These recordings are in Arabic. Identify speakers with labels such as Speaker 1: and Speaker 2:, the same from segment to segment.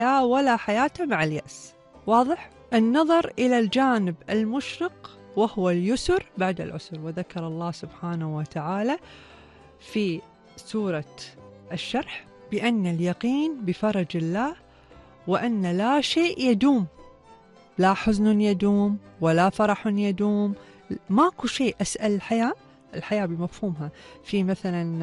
Speaker 1: ولا حياة مع اليأس. واضح؟ النظر إلى الجانب المشرق وهو اليسر بعد العسر. وذكر الله سبحانه وتعالى في سورة الشرح بأن اليقين بفرج الله، وأن لا شيء يدوم، لا حزن يدوم ولا فرح يدوم، ماكو شيء. أسأل الحياة بمفهومها في مثلا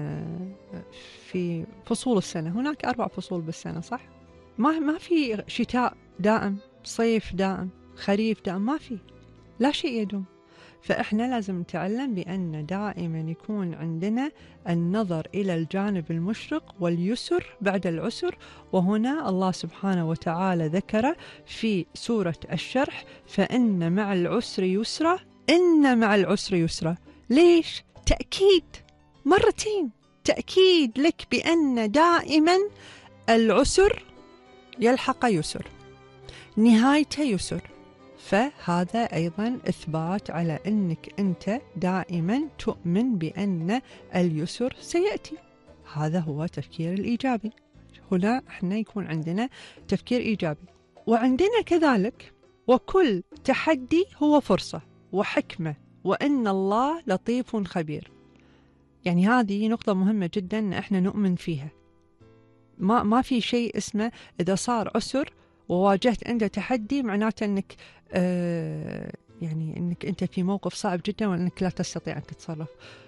Speaker 1: في فصول السنة، هناك 4 فصول بالسنة صح؟ ما في شتاء دائم، صيف دائم، خريف دائم، ما في، لا شيء يدوم. فإحنا لازم نتعلم بأن دائما يكون عندنا النظر إلى الجانب المشرق واليسر بعد العسر. وهنا الله سبحانه وتعالى ذكر في سورة الشرح فإن مع العسر يسرا، إن مع العسر يسرا. ليش؟ تأكيد مرتين، تأكيد لك بأن دائما العسر يلحق يسر، نهايته يسر. فهذا أيضا إثبات على أنك أنت دائما تؤمن بأن اليسر سيأتي. هذا هو تفكير الإيجابي. هنا احنا يكون عندنا تفكير إيجابي. وعندنا كذلك وكل تحدي هو فرصة وحكمة، وإن الله لطيف خبير. يعني هذه نقطة مهمة جدا أن احنا نؤمن فيها. ما في شيء اسمه إذا صار عسر وواجهت أنت تحدي معناته أنك يعني أنك أنت في موقف صعب جدا وأنك لا تستطيع أن تتصرف.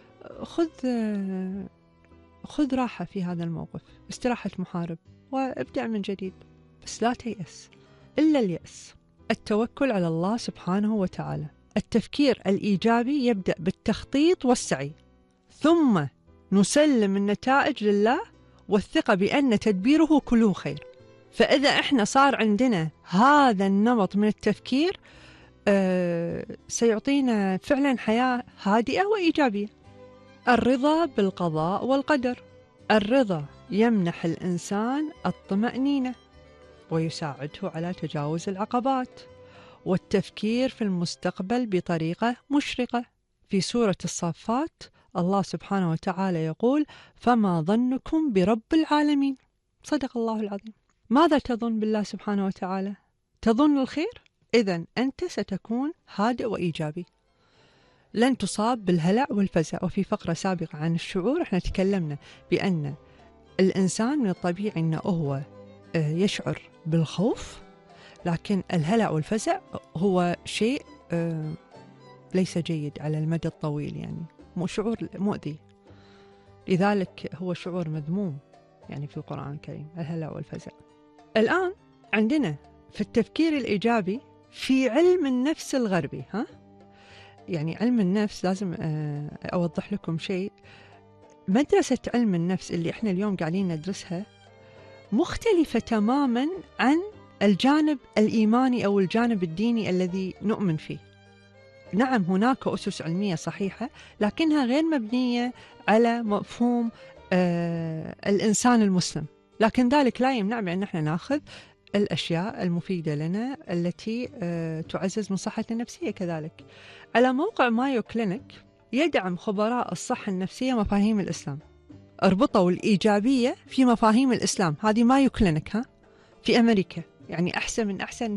Speaker 1: خذ راحة في هذا الموقف، استراحة محارب، وابدأ من جديد. بس لا تيأس إلا اليأس. التوكل على الله سبحانه وتعالى. التفكير الإيجابي يبدأ بالتخطيط والسعي، ثم نسلم النتائج لله والثقة بأن تدبيره كله خير. فإذا إحنا صار عندنا هذا النمط من التفكير سيعطينا فعلا حياة هادئة وإيجابية. الرضا بالقضاء والقدر. الرضا يمنح الإنسان الطمأنينة ويساعده على تجاوز العقبات والتفكير في المستقبل بطريقة مشرقة. في سورة الصافات الله سبحانه وتعالى يقول فما ظنكم برب العالمين. صدق الله العظيم. ماذا تظن بالله سبحانه وتعالى؟ تظن الخير؟ إذن أنت ستكون هادئ وإيجابي، لن تصاب بالهلع والفزع. وفي فقرة سابقة عن الشعور احنا تكلمنا بأن الإنسان من الطبيعي أنه هو يشعر بالخوف، لكن الهلع والفزع هو شيء ليس جيد على المدى الطويل، يعني شعور مؤذي، لذلك هو شعور مذموم يعني في القرآن الكريم الهلع والفزع. الآن عندنا في التفكير الإيجابي في علم النفس الغربي. يعني علم النفس لازم أوضح لكم شيء. مدرسة علم النفس اللي احنا اليوم قاعدين ندرسها مختلفة تماما عن الجانب الإيماني أو الجانب الديني الذي نؤمن فيه. نعم هناك أسس علمية صحيحة، لكنها غير مبنية على مفهوم الإنسان المسلم، لكن ذلك لا يمنع بأن احنا نأخذ الأشياء المفيدة لنا التي تعزز من صحتنا النفسية. كذلك على موقع مايو كلينيك يدعم خبراء الصحة النفسية مفاهيم الإسلام، اربطوا الإيجابية في مفاهيم الإسلام. هذه مايو كلينيك في أمريكا، يعني أحسن من أحسن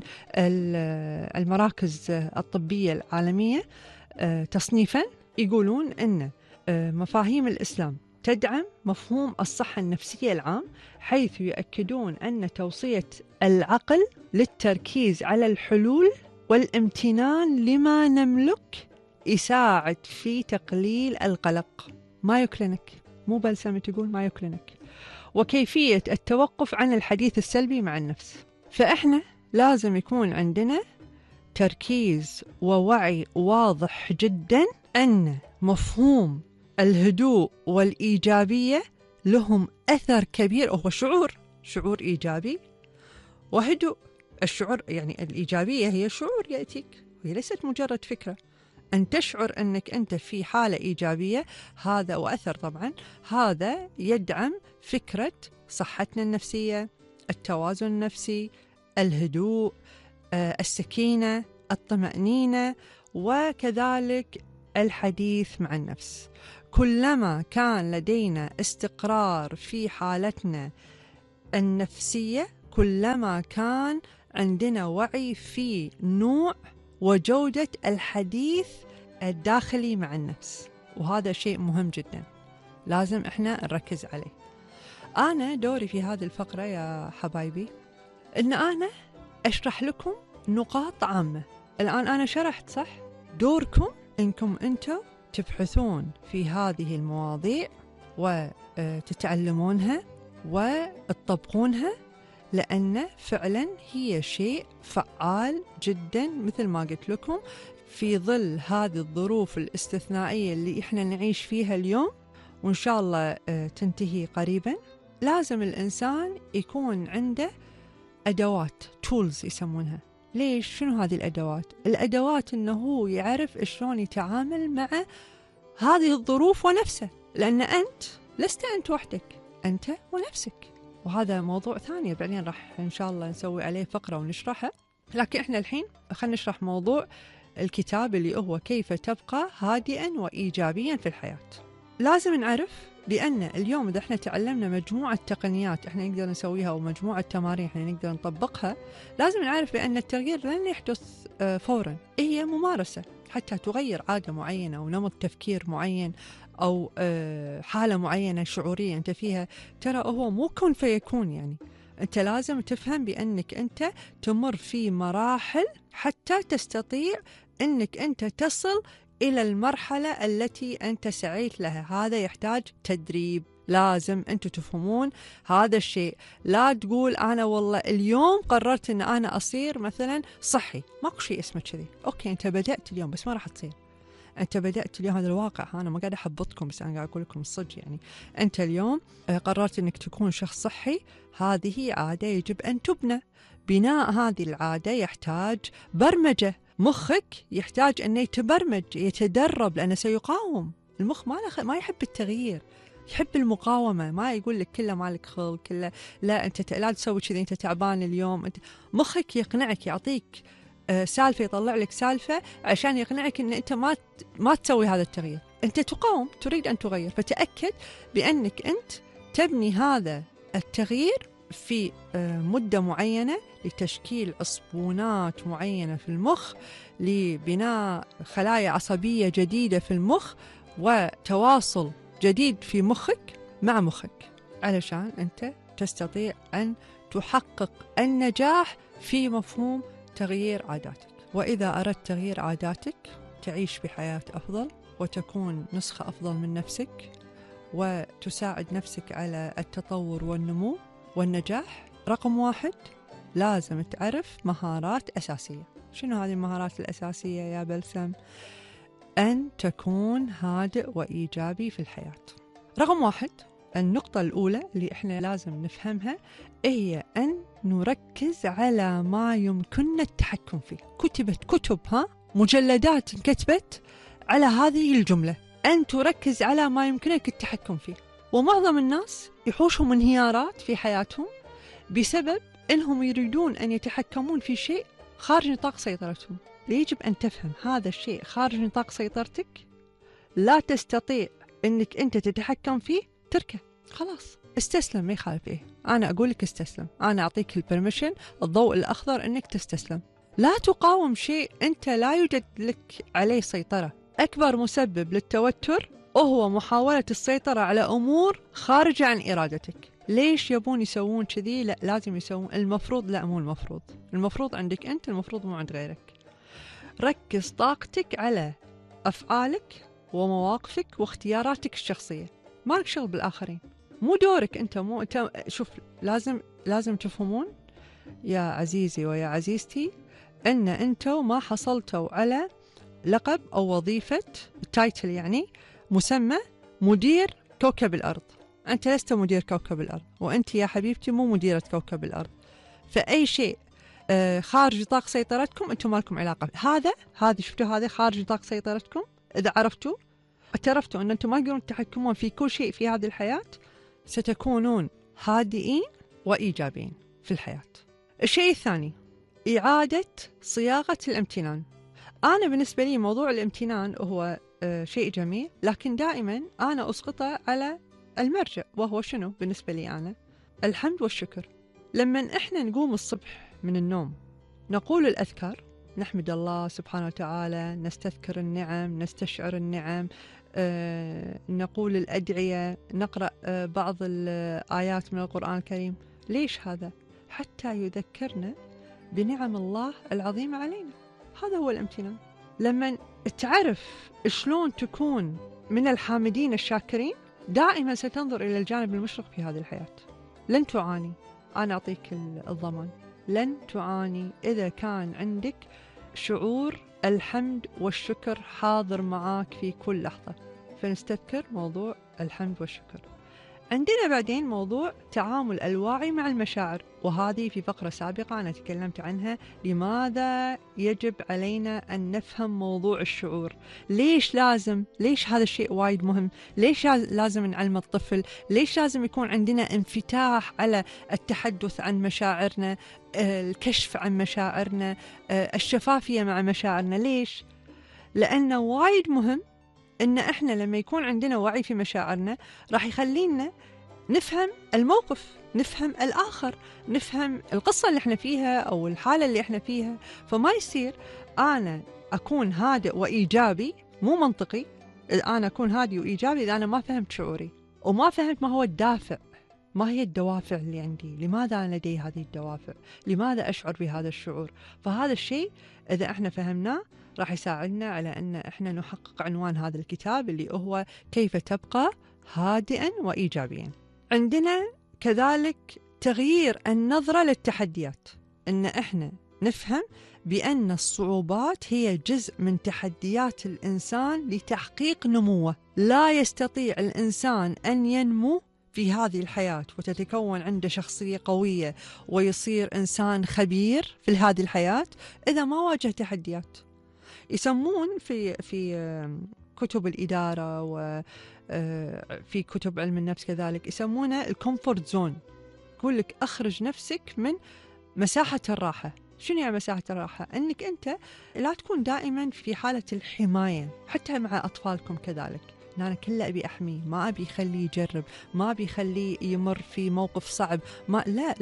Speaker 1: المراكز الطبية العالمية تصنيفا. يقولون أن مفاهيم الإسلام تدعم مفهوم الصحة النفسية العام، حيث يؤكدون أن توصية العقل للتركيز على الحلول والامتنان لما نملك يساعد في تقليل القلق. مايو كلينيك، مو بلسمة تقول مايو كلينيك. وكيفية التوقف عن الحديث السلبي مع النفس. فإحنا لازم يكون عندنا تركيز ووعي واضح جدا أن مفهوم الهدوء والإيجابية لهم أثر كبير، وهو شعور إيجابي وهدوء. الشعور يعني الإيجابية هي شعور يأتيك، هي ليست مجرد فكرة. أن تشعر أنك أنت في حالة إيجابية، هذا وأثر طبعا، هذا يدعم فكرة صحتنا النفسية، التوازن النفسي، الهدوء، السكينة، الطمأنينة، وكذلك الحديث مع النفس. كلما كان لدينا استقرار في حالتنا النفسية، كلما كان عندنا وعي في نوع وجودة الحديث الداخلي مع النفس، وهذا شيء مهم جدا لازم إحنا نركز عليه. أنا دوري في هذه الفقرة يا حبايبي إن أنا أشرح لكم نقاط عامة. الآن أنا شرحت صح؟ دوركم إنكم أنتم تبحثون في هذه المواضيع وتتعلمونها وتطبقونها، لأن فعلا هي شيء فعال جدا مثل ما قلت لكم في ظل هذه الظروف الاستثنائية اللي إحنا نعيش فيها اليوم، وإن شاء الله تنتهي قريبا. لازم الإنسان يكون عنده أدوات tools يسمونها. ليش؟ شنو هذه الأدوات؟ الأدوات إنه هو يعرف شلون يتعامل مع هذه الظروف ونفسه، لأن أنت لست أنت وحدك، أنت ونفسك. وهذا موضوع ثاني بعدين راح إن شاء الله نسوي عليه فقرة ونشرحها، لكن إحنا الحين خلينا نشرح موضوع الكتاب اللي هو كيف تبقى هادئا وإيجابيا في الحياة. لازم نعرف بأن اليوم إذا إحنا تعلمنا مجموعة تقنيات إحنا نقدر نسويها ومجموعة تمارين إحنا نقدر نطبقها، لازم نعرف بأن التغيير لن يحدث فورا، هي ممارسة حتى تغير عادة معينة أو نمط تفكير معين أو حالة معينة شعورية أنت فيها. ترى هو مو كن فيكون، يعني أنت لازم تفهم بأنك أنت تمر في مراحل حتى تستطيع أنك أنت تصل إلى المرحلة التي أنت سعيت لها. هذا يحتاج تدريب، لازم أنتوا تفهمون هذا الشيء. لا تقول أنا والله اليوم قررت أن أنا أصير مثلا صحي، ماكو شيء اسمه كذي. أوكي أنت بدأت اليوم بس ما راح تصير، أنت بدأت اليوم، هذا الواقع. أنا ما قاعد أحبطكم بس أنا قاعد أقول لكم الصدق. يعني أنت اليوم قررت أنك تكون شخص صحي، هذه عادة يجب أن تبنى. بناء هذه العادة يحتاج برمجة، مخك يحتاج أن يتبرمج يتدرب، لأنه سيقاوم. المخ ما يحب التغيير، يحب المقاومة. ما يقول لك كله مالك خلق كله لا أنت لا تسوي كذي، أنت تعبان اليوم. أنت مخك يقنعك، يعطيك سالفة، يطلع لك سالفة عشان يقنعك أن أنت ما تسوي هذا التغيير. أنت تقاوم، تريد أن تغير، فتأكد بأنك أنت تبني هذا التغيير في مدة معينة لتشكيل عصبونات معينة في المخ، لبناء خلايا عصبية جديدة في المخ وتواصل جديد في مخك مع مخك، علشان أنت تستطيع أن تحقق النجاح في مفهوم تغيير عاداتك. وإذا أردت تغيير عاداتك تعيش بحياة أفضل وتكون نسخة أفضل من نفسك وتساعد نفسك على التطور والنمو والنجاح، رقم 1 لازم تعرف مهارات أساسية. شنو هذه المهارات الأساسية يا بلسم؟ أن تكون هادئ وإيجابي في الحياة. رقم 1 النقطة الأولى اللي إحنا لازم نفهمها هي أن نركز على ما يمكننا التحكم فيه. كتبت كتب مجلدات كتبت على هذه الجملة، أن تركز على ما يمكنك التحكم فيه. ومعظم الناس يحوشهم انهيارات في حياتهم بسبب أنهم يريدون أن يتحكمون في شيء خارج نطاق سيطرتهم. يجب أن تفهم هذا الشيء خارج نطاق سيطرتك، لا تستطيع أنك أنت تتحكم فيه، تركه خلاص، استسلم. ما يخالف إيه، أنا أقول لك استسلم، أنا أعطيك البرميشن، الضوء الأخضر أنك تستسلم. لا تقاوم شيء أنت لا يوجد لك عليه سيطرة. أكبر مسبب للتوتر وهو محاولة السيطرة على أمور خارجة عن إرادتك. ليش يبون يسوون كذي؟ لا لازم يسوون المفروض، لا مو المفروض، المفروض عندك أنت، المفروض مو عند غيرك. ركز طاقتك على أفعالك ومواقفك واختياراتك الشخصية، مالك شغل بالآخرين، مو دورك أنت، مو أنت. شوف لازم تفهمون يا عزيزي ويا عزيزتي أن أنتوا ما حصلتوا على لقب أو وظيفة تايتل، يعني مسمى مدير كوكب الأرض. أنت لست مدير كوكب الأرض، وأنت يا حبيبتي مو مديرة كوكب الأرض. فأي شيء خارج نطاق سيطرتكم أنتم ما لكم علاقة. هذا شفتوا، هذا خارج نطاق سيطرتكم. إذا عرفتوا اعترفتوا أن أنتم ما تقدرون تتحكمون في كل شيء في هذه الحياة، ستكونون هادئين وإيجابيين في الحياة. الشيء الثاني إعادة صياغة الامتنان. أنا بالنسبة لي موضوع الامتنان هو شيء جميل، لكن دائما أنا أسقطه على المرجع، وهو شنو بالنسبة لي أنا؟ الحمد والشكر. لما إحنا نقوم الصبح من النوم نقول الأذكار، نحمد الله سبحانه وتعالى، نستذكر النعم، نستشعر النعم، نقول الأدعية، نقرأ بعض الآيات من القرآن الكريم. ليش هذا؟ حتى يذكرنا بنعم الله العظيمة علينا. هذا هو الامتنان. لما تعرف شلون تكون من الحامدين الشاكرين، دائما ستنظر إلى الجانب المشرق في هذه الحياة. لن تعاني، أنا أعطيك الضمان، لن تعاني إذا كان عندك شعور الحمد والشكر حاضر معاك في كل لحظة. فنستذكر موضوع الحمد والشكر. عندنا بعدين موضوع تعامل الواعي مع المشاعر، وهذه في فقرة سابقة أنا تكلمت عنها. لماذا يجب علينا أن نفهم موضوع الشعور؟ ليش هذا الشيء وايد مهم؟ ليش لازم نعلم الطفل؟ ليش لازم يكون عندنا انفتاح على التحدث عن مشاعرنا، الكشف عن مشاعرنا، الشفافية مع مشاعرنا؟ ليش؟ لأنه وايد مهم إن إحنا لما يكون عندنا وعي في مشاعرنا راح يخلينا نفهم الموقف، نفهم الآخر، نفهم القصة اللي إحنا فيها أو الحالة اللي إحنا فيها. فما يصير أنا أكون هادئ وإيجابي مو منطقي، أنا أكون هادئ وإيجابي إذا أنا ما فهمت شعوري وما فهمت ما هو الدافع، ما هي الدوافع اللي عندي، لماذا أنا لدي هذه الدوافع، لماذا أشعر بهذا الشعور. فهذا الشيء إذا إحنا فهمناه راح يساعدنا على أن إحنا نحقق عنوان هذا الكتاب اللي هو كيف تبقى هادئا وإيجابيا. عندنا كذلك تغيير النظرة للتحديات، إن إحنا نفهم بأن الصعوبات هي جزء من تحديات الإنسان لتحقيق نموه. لا يستطيع الإنسان أن ينمو في هذه الحياة وتتكون عنده شخصية قوية ويصير إنسان خبير في هذه الحياة إذا ما واجه تحديات. يسمون في كتب الإدارة وفي كتب علم النفس كذلك يسمونه الكومفورت زون. يقول لك أخرج نفسك من مساحة الراحة. شنو يعني مساحة الراحة؟ أنك أنت لا تكون دائما في حالة الحماية، حتى مع أطفالكم كذلك. أنا كله أبي أحميه، ما أبي خليه يجرب، ما أبي خليه يمر في موقف صعب، لا،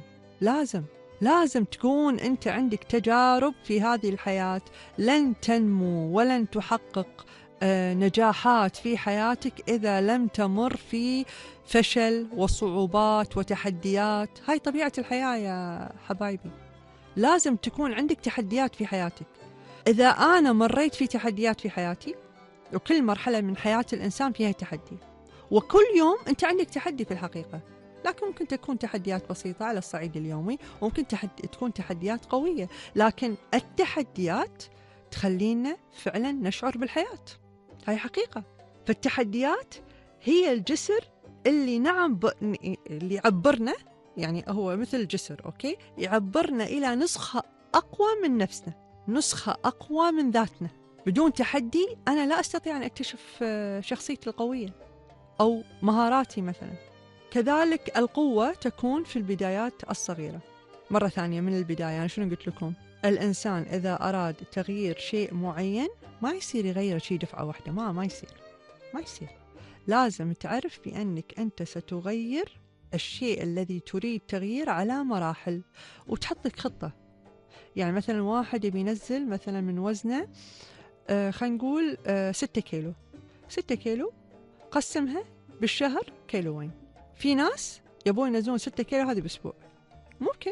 Speaker 1: لازم تكون أنت عندك تجارب في هذه الحياة. لن تنمو ولن تحقق نجاحات في حياتك إذا لم تمر في فشل وصعوبات وتحديات. هاي طبيعة الحياة يا حبايبي، لازم تكون عندك تحديات في حياتك. إذا أنا مريت في تحديات في حياتي، وكل مرحلة من حياة الإنسان فيها تحدي، وكل يوم أنت عندك تحدي في الحقيقة، لكن ممكن تكون تحديات بسيطة على الصعيد اليومي، وممكن تكون تحديات قوية، لكن التحديات تخلينا فعلا نشعر بالحياة. هاي حقيقة. فالتحديات هي الجسر اللي اللي يعبرنا، يعني هو مثل جسر أوكي، يعبرنا إلى نسخة أقوى من نفسنا، نسخة أقوى من ذاتنا. بدون تحدي أنا لا أستطيع أن أكتشف شخصيتي القوية أو مهاراتي مثلا. كذلك القوة تكون في البدايات الصغيرة. مرة ثانية من البداية، أنا شنو قلت لكم؟ الإنسان إذا أراد تغيير شيء معين ما يصير يغير شيء دفعة واحدة، ما يصير. لازم تعرف بأنك أنت ستغير الشيء الذي تريد تغييره على مراحل، وتحط لك خطة. يعني مثلا واحد يبي ينزل مثلا من وزنه خلينا نقول 6 كيلو، 6 كيلو قسمها بالشهر كيلوين. في ناس يبون ينزلون 6 كيلو هذه بأسبوع، ممكن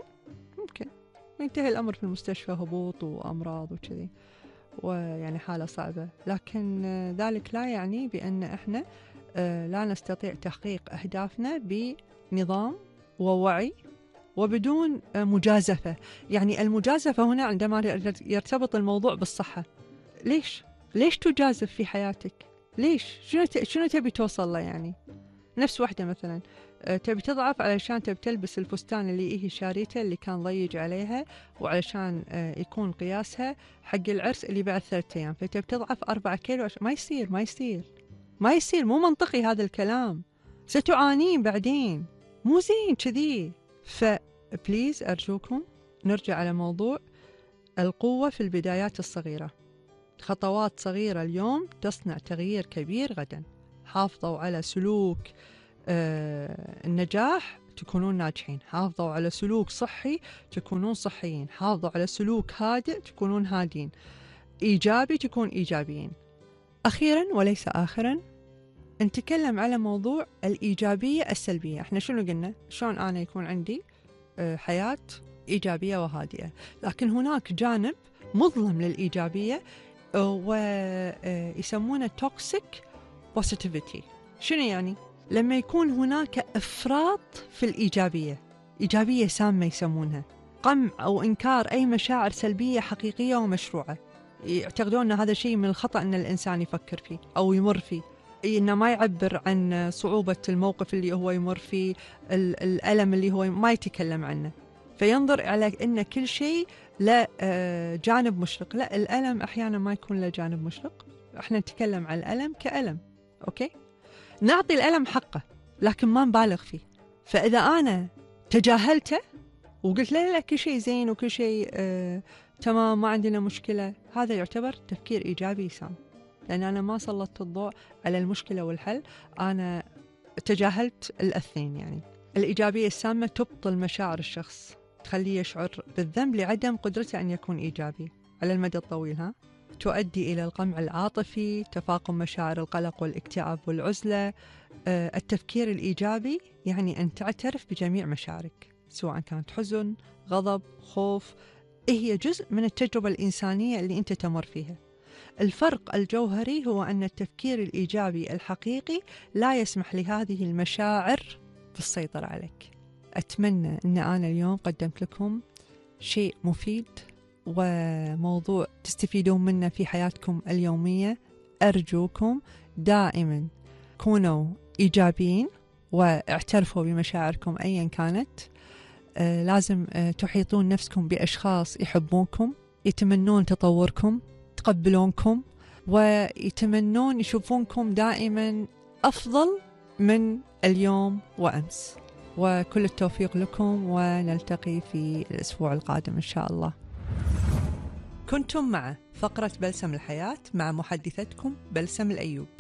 Speaker 1: ينتهي الأمر في المستشفى، هبوط وأمراض وكذي، ويعني حالة صعبة. لكن ذلك لا يعني بأن إحنا لا نستطيع تحقيق أهدافنا بنظام ووعي وبدون مجازفة. يعني المجازفة هنا عندما يرتبط الموضوع بالصحة. ليش تجازف في حياتك؟ ليش؟ شنو تبي توصل له؟ يعني نفس واحدة مثلا تبي تضعف علشان تبي تلبس الفستان اللي هي شاريته اللي كان ضيج عليها، وعلشان يكون قياسها حق العرس اللي بعد 3 أيام، فتبي تضعف 4 كيلو. ما يصير، مو منطقي هذا الكلام، ستعانين بعدين، مو زين كذي. فبليز أرجوكم نرجع على موضوع القوة في البدايات الصغيرة. خطوات صغيرة اليوم تصنع تغيير كبير غدا. حافظوا على سلوك النجاح تكونون ناجحين. حافظوا على سلوك صحي تكونون صحيين. حافظوا على سلوك هادئ تكونون هادين. إيجابي تكون إيجابيين. أخيرا وليس آخرا، نتكلم على موضوع الإيجابية السلبية. احنا شنو قلنا؟ شلون أنا يكون عندي حياة إيجابية وهادئة، لكن هناك جانب مظلم للإيجابية ويسمونه toxic positivity. شنو يعني؟ لما يكون هناك إفراط في الإيجابية، إيجابية سامة يسمونها، قمع أو إنكار أي مشاعر سلبية حقيقية ومشروعة. يعتقدون أن هذا شيء من الخطأ أن الإنسان يفكر فيه أو يمر فيه، إنه ما يعبر عن صعوبة الموقف اللي هو يمر فيه، الألم اللي هو ما يتكلم عنه، فينظر على أن كل شيء له جانب مشرق. لا، الألم أحيانا ما يكون له جانب مشرق. احنا نتكلم عن الألم كألم، أوكي؟ نعطي الألم حقه لكن ما نبالغ فيه. فإذا أنا تجاهلته وقلت لا كل شيء زين وكل شيء تمام ما عندنا مشكلة، هذا يعتبر تفكير إيجابي سام، لأن أنا ما سلطت الضوء على المشكلة والحل، أنا تجاهلت الاثنين. يعني الإيجابية السامة تبطل مشاعر الشخص، تخليه يشعر بالذنب لعدم قدرته أن يكون إيجابي على المدى الطويل. تؤدي إلى القمع العاطفي، تفاقم مشاعر القلق والاكتئاب والعزلة. التفكير الإيجابي يعني أن تعترف بجميع مشاعرك، سواء كانت حزن، غضب، خوف، هي جزء من التجربة الإنسانية اللي أنت تمر فيها. الفرق الجوهري هو أن التفكير الإيجابي الحقيقي لا يسمح لهذه المشاعر بالسيطرة عليك. أتمنى أن أنا اليوم قدمت لكم شيء مفيد وموضوع تستفيدون منه في حياتكم اليومية. أرجوكم دائما كونوا إيجابيين واعترفوا بمشاعركم أيا كانت. لازم تحيطون نفسكم بأشخاص يحبونكم، يتمنون تطوركم، يتقبلونكم، ويتمنون يشوفونكم دائما أفضل من اليوم وأمس. وكل التوفيق لكم، ونلتقي في الأسبوع القادم إن شاء الله. كنتم مع فقرة بلسم الحياة مع محدثتكم بلسم الأيوب.